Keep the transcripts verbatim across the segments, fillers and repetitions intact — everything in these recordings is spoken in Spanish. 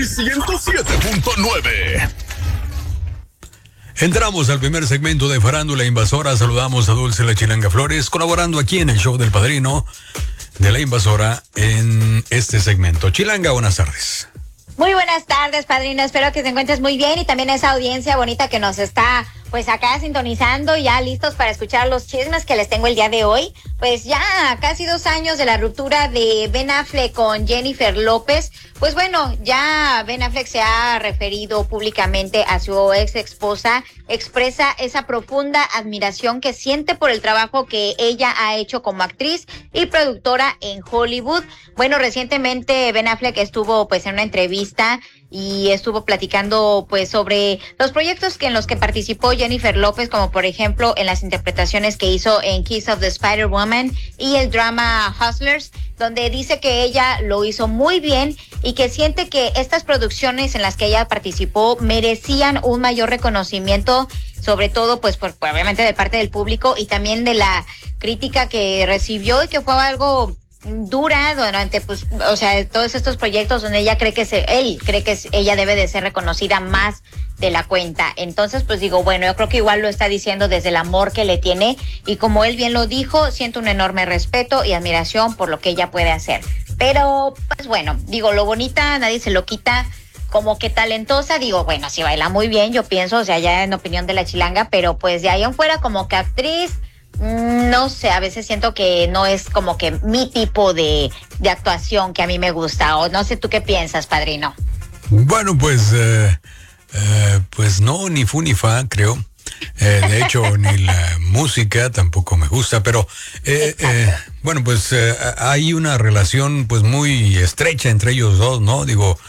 ciento siete punto nueve. Entramos al primer segmento de Farándula Invasora. Saludamos a Dulce La Chilanga Flores, colaborando aquí en el show del Padrino de La Invasora en este segmento. Chilanga, buenas tardes. Muy buenas tardes, Padrino. Espero que te encuentres muy bien y también esa audiencia bonita que nos está pues acá sintonizando, ya listos para escuchar los chismes que les tengo el día de hoy. Pues ya casi dos años de la ruptura de Ben Affleck con Jennifer López. Pues bueno, ya Ben Affleck se ha referido públicamente a su ex esposa, expresa esa profunda admiración que siente por el trabajo que ella ha hecho como actriz y productora en Hollywood. Bueno, recientemente Ben Affleck estuvo pues en una entrevista y estuvo platicando pues sobre los proyectos que en los que participó Jennifer López, como por ejemplo en las interpretaciones que hizo en Kiss of the Spider-Woman y el drama Hustlers, donde dice que ella lo hizo muy bien y que siente que estas producciones en las que ella participó merecían un mayor reconocimiento, sobre todo pues por, obviamente de parte del público y también de la crítica que recibió, y que fue algo dura durante, pues, o sea, todos estos proyectos donde ella cree que se, él cree que ella debe de ser reconocida más de la cuenta. Entonces, pues digo, bueno, yo creo que igual lo está diciendo desde el amor que le tiene, y como él bien lo dijo, siento un enorme respeto y admiración por lo que ella puede hacer. Pero, pues bueno, digo, lo bonita nadie se lo quita. Como que talentosa, digo, bueno, sí baila muy bien, yo pienso, o sea, ya en opinión de la Chilanga, pero pues de ahí en fuera como que actriz, no sé, a veces siento que no es como que mi tipo de, de actuación que a mí me gusta, o no sé tú qué piensas, Padrino. Bueno, pues, eh, eh, pues no, ni fu ni fa, creo. Eh, de hecho, ni la música tampoco me gusta, pero eh, eh, bueno, pues eh, hay una relación pues muy estrecha entre ellos dos, ¿no? Digo,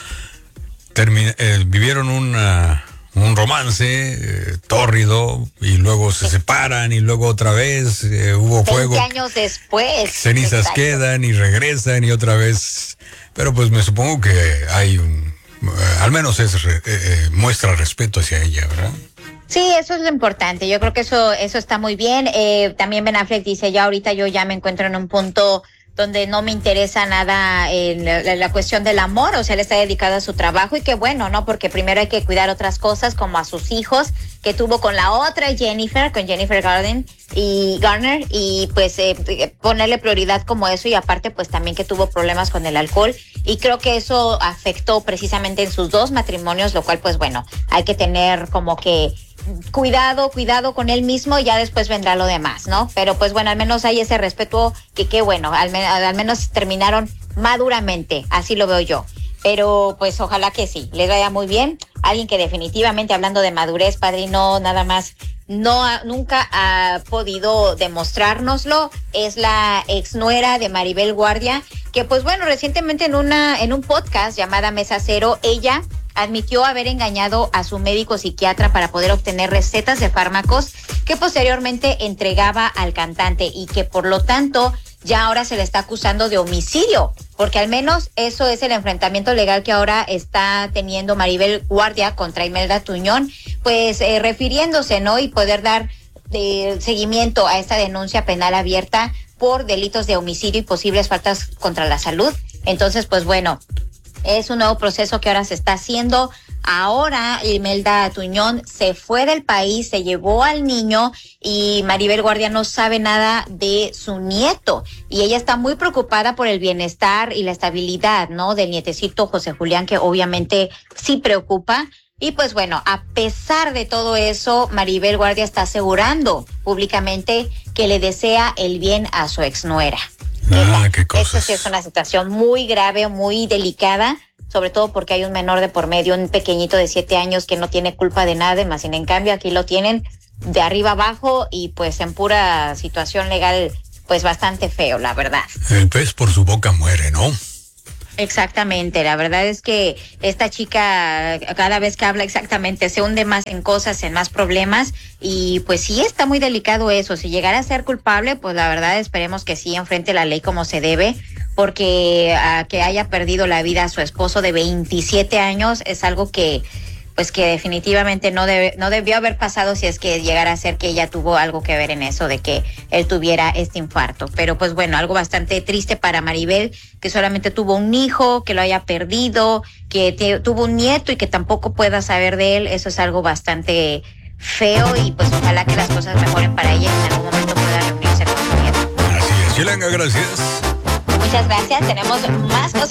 termi- eh, vivieron una... un romance eh, tórrido, y luego se separan y luego otra vez eh, hubo fuego. veinte años después. Cenizas Exacto. quedan y regresan y otra vez. Pero pues me supongo que hay un, eh, al menos es eh, eh, muestra respeto hacia ella, ¿verdad? Sí, eso es lo importante. Yo creo que eso eso está muy bien. Eh, también Ben Affleck dice, ya ahorita yo ya me encuentro en un punto donde no me interesa nada en la, la cuestión del amor, o sea, él está dedicado a su trabajo, y qué bueno, ¿no? Porque primero hay que cuidar otras cosas, como a sus hijos, que tuvo con la otra Jennifer, con Jennifer Garden y Garner, y pues eh, ponerle prioridad como eso, y aparte pues también que tuvo problemas con el alcohol, y creo que eso afectó precisamente en sus dos matrimonios, lo cual pues bueno, hay que tener como que cuidado, cuidado con él mismo, y ya después vendrá lo demás, ¿no? Pero pues bueno, al menos hay ese respeto, que qué bueno, al, me- al menos terminaron maduramente, así lo veo yo. Pero pues ojalá que sí, les vaya muy bien. Alguien que definitivamente, hablando de madurez, Padrino, nada más no ha, nunca ha podido demostrárnoslo, es la exnuera de Maribel Guardia, que pues bueno, recientemente en una en un podcast llamada Mesa Cero, ella admitió haber engañado a su médico psiquiatra para poder obtener recetas de fármacos que posteriormente entregaba al cantante, y que por lo tanto ya ahora se le está acusando de homicidio, porque al menos eso es el enfrentamiento legal que ahora está teniendo Maribel Guardia contra Imelda Tuñón, pues eh, refiriéndose, ¿no? Y poder dar de seguimiento a esta denuncia penal abierta por delitos de homicidio y posibles faltas contra la salud. Entonces, pues bueno, es un nuevo proceso que ahora se está haciendo. Ahora Imelda Tuñón se fue del país, se llevó al niño, y Maribel Guardia no sabe nada de su nieto, y ella está muy preocupada por el bienestar y la estabilidad, ¿no?, del nietecito José Julián, que obviamente sí preocupa. Y pues bueno, a pesar de todo eso, Maribel Guardia está asegurando públicamente que le desea el bien a su exnuera. Ah, qué cosas. Esto sí es una situación muy grave, muy delicada, sobre todo porque hay un menor de por medio, un pequeñito de siete años que no tiene culpa de nada, más sin en cambio aquí lo tienen de arriba abajo, y pues en pura situación legal, pues bastante feo, la verdad. El pez por su boca muere, ¿no? Exactamente, la verdad es que esta chica cada vez que habla exactamente se hunde más en cosas, en más problemas, y pues sí está muy delicado eso. Si llegara a ser culpable, pues la verdad esperemos que sí enfrente la ley como se debe, porque a que haya perdido la vida a su esposo de veintisiete años es algo que pues que definitivamente no debe, no debió haber pasado si es que llegara a ser que ella tuvo algo que ver en eso de que él tuviera este infarto. Pero pues bueno, algo bastante triste para Maribel, que solamente tuvo un hijo, que lo haya perdido, que te, tuvo un nieto y que tampoco pueda saber de él. Eso es algo bastante feo y pues ojalá que las cosas mejoren para ella y en algún momento pueda reunirse con su nieto. Así es, Yolanda, gracias. Muchas gracias, tenemos más cosas.